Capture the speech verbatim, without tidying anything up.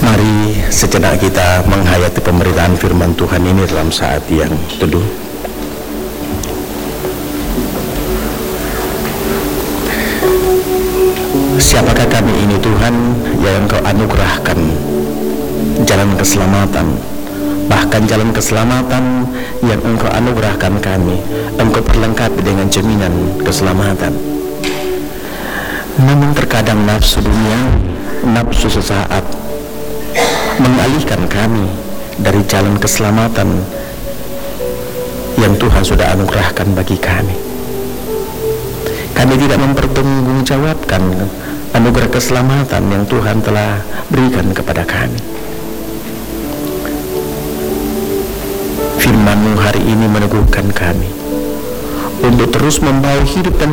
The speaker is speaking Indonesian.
Mari sejenak kita menghayati pemberitaan firman Tuhan ini dalam saat yang teduh. Siapakah kami ini Tuhan yang Engkau anugerahkan jalan keselamatan, bahkan jalan keselamatan yang Engkau anugerahkan kami, Engkau perlengkapi dengan jaminan keselamatan. Namun terkadang nafsu dunia, nafsu sesaat mengalihkan kami dari jalan keselamatan yang Tuhan sudah anugerahkan bagi kami. Kami tidak mempertanggungjawabkan anugerah keselamatan yang Tuhan telah berikan kepada kami. Firman-Mu hari ini meneguhkan kami untuk terus membawa hidup dan